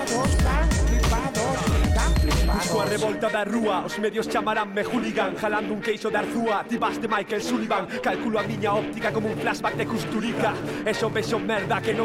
Busco a revolta da rúa, os medios chamaranme hooligan, jalando un queixo de Arzúa, tibas de Michael Sullivan. Calculo a miña óptica como un flashback de Kusturica. Eso vexo merda que non